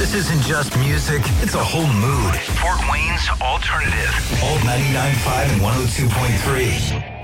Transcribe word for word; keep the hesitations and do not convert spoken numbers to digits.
This isn't just music, it's a whole mood. Fort Wayne's Alternative. Alt ninety-nine point five and one oh two point three.